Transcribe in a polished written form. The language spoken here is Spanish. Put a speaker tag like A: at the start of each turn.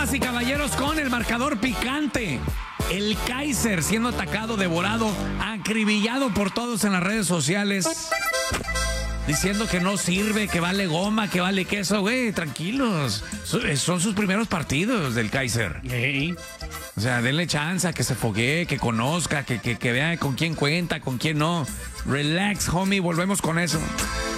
A: Damas y caballeros, con el marcador picante. El Kaiser siendo atacado, devorado, acribillado por todos en las redes sociales. Diciendo que no sirve, que vale goma, que vale queso. Güey, tranquilos. Son sus primeros partidos del Kaiser.
B: Hey.
A: O sea, denle chance a que se foguee, que conozca, que vea con quién cuenta, con quién no. Relax, homie, volvemos con eso.